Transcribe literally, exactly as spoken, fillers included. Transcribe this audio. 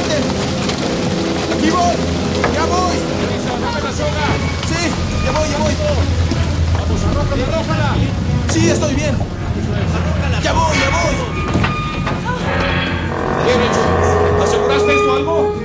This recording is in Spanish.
espérate. ¡Aquí voy! ¡Ya voy! ¡Dame la soga! Sí, ya voy, ya voy. ¡Vamos, arrójala, arrójala! Sí, estoy bien. ¡Ya voy, ya voy! Bien hecho. ¿Aseguraste esto algo?